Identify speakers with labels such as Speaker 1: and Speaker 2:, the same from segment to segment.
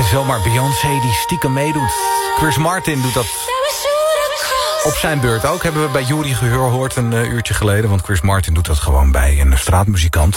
Speaker 1: is zomaar Beyoncé die stiekem meedoet. Chris Martin doet dat op zijn beurt ook. Hebben we bij Yuri gehoord een uurtje geleden. Want Chris Martin doet dat gewoon bij een straatmuzikant.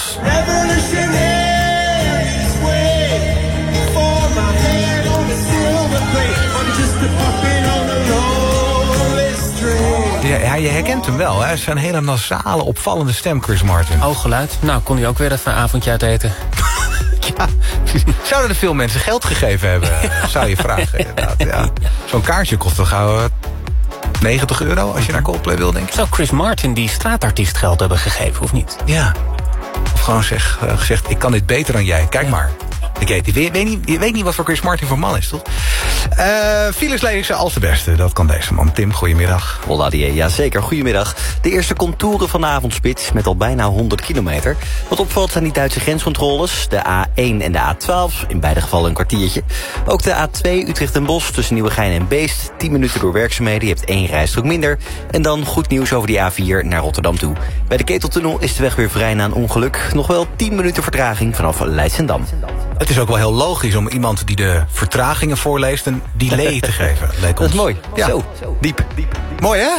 Speaker 1: Ja, je herkent hem wel. Hij is een hele nasale, opvallende stem, Chris Martin.
Speaker 2: Hoog geluid. Nou, kon hij ook weer even een avondje uit eten.
Speaker 1: Ja, zouden er veel mensen geld gegeven hebben, zou je vragen. Inderdaad, ja. Zo'n kaartje kost toch gauw €90 als je naar Coldplay wil, denk ik.
Speaker 2: Zou Chris Martin die straatartiest geld hebben gegeven, of niet?
Speaker 1: Ja. Of gewoon gezegd, ik kan dit beter dan jij. Kijk maar. Je weet niet wat voor Chris Martin voor man is, toch? Files lezen als de beste. Dat kan deze man. Tim, goedemiddag.
Speaker 3: Hola, ja zeker. Goedemiddag. De eerste contouren van de avondspits met al bijna 100 kilometer. Wat opvalt zijn die Duitse grenscontroles. De A1 en de A12, in beide gevallen een kwartiertje. Ook de A2 Utrecht en Bosch tussen Nieuwegein en Beest. 10 minuten door werkzaamheden. Je hebt 1 rijstrook minder. En dan goed nieuws over die A4 naar Rotterdam toe. Bij de Keteltunnel is de weg weer vrij na een ongeluk. Nog wel 10 minuten vertraging vanaf Leidschendam.
Speaker 1: Het is ook wel heel logisch om iemand die de vertragingen voorleest een delay te geven. Leek ons.
Speaker 3: Dat is mooi.
Speaker 1: Ja.
Speaker 3: Zo. Diep.
Speaker 1: Mooi, hè?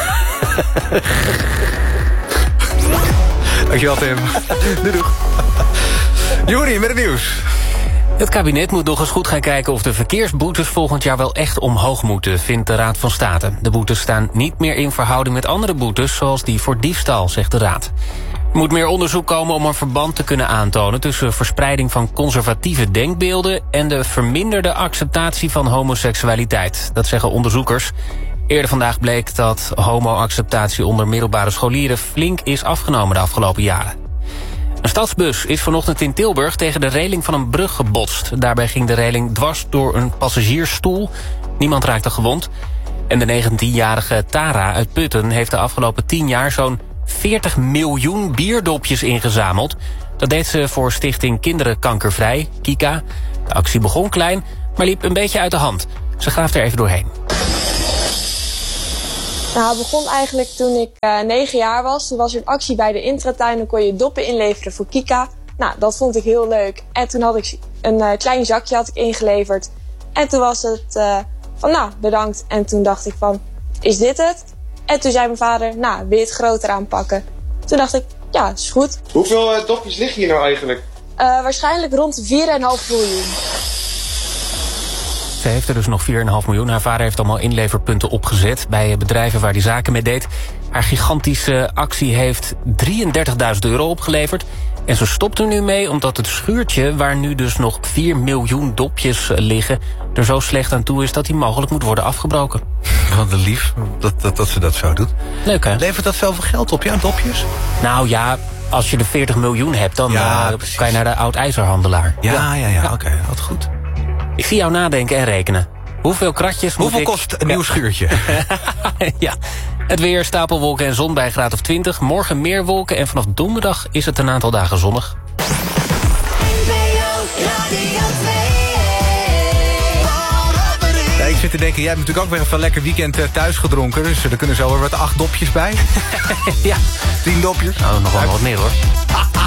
Speaker 1: Dankjewel, Tim. Doei. Juri, met het nieuws.
Speaker 2: Het kabinet moet nog eens goed gaan kijken of de verkeersboetes volgend jaar wel echt omhoog moeten, vindt de Raad van State. De boetes staan niet meer in verhouding met andere boetes, zoals die voor diefstal, zegt de Raad. Er moet meer onderzoek komen om een verband te kunnen aantonen tussen verspreiding van conservatieve denkbeelden en de verminderde acceptatie van homoseksualiteit. Dat zeggen onderzoekers. Eerder vandaag bleek dat homo-acceptatie onder middelbare scholieren flink is afgenomen de afgelopen jaren. Een stadsbus is vanochtend in Tilburg tegen de reling van een brug gebotst. Daarbij ging de reling dwars door een passagiersstoel. Niemand raakte gewond. En de 19-jarige Tara uit Putten heeft de afgelopen 10 jaar zo'n 40 miljoen bierdopjes ingezameld. Dat deed ze voor stichting Kinderen Kankervrij, Kika. De actie begon klein, maar liep een beetje uit de hand. Ze graaft er even doorheen.
Speaker 4: Nou, het begon eigenlijk toen ik 9 jaar was. Toen was er een actie bij de intratuin. Dan kon je doppen inleveren voor Kika. Nou, dat vond ik heel leuk. En toen had ik een klein zakje had ik ingeleverd. En toen was het van, nou, bedankt. En toen dacht ik van, is dit het? En toen zei mijn vader, nou, wil je het groter aanpakken? Toen dacht ik, ja, is goed.
Speaker 5: Hoeveel dopjes liggen hier nou eigenlijk?
Speaker 4: Waarschijnlijk rond de 4,5 miljoen.
Speaker 2: Ze heeft er dus nog 4,5 miljoen. Haar vader heeft allemaal inleverpunten opgezet bij bedrijven waar hij zaken mee deed. Haar gigantische actie heeft €33.000 opgeleverd. En ze stopt er nu mee omdat het schuurtje, waar nu dus nog 4 miljoen dopjes liggen, er zo slecht aan toe is dat hij mogelijk moet worden afgebroken.
Speaker 1: Wat een lief dat ze dat zo doet.
Speaker 2: Leuk, hè?
Speaker 1: Levert dat zoveel geld op, ja, dopjes?
Speaker 2: Nou ja, als je de 40 miljoen hebt, dan kan je naar de oud-ijzerhandelaar.
Speaker 1: Ja. Oké, wat goed.
Speaker 2: Ik zie jou nadenken en rekenen. Hoeveel kratjes
Speaker 1: Hoeveel kost een nieuw schuurtje?
Speaker 2: Ja. Het weer, stapelwolken en zon bij een graad of 20. Morgen meer wolken en vanaf donderdag is het een aantal dagen zonnig.
Speaker 1: Ja, ik zit te denken, jij hebt natuurlijk ook weer even een lekker weekend thuis gedronken. Dus er kunnen zo weer wat 8 dopjes bij.
Speaker 2: Ja.
Speaker 1: 10 dopjes.
Speaker 2: Nou, nog wel wat meer hoor.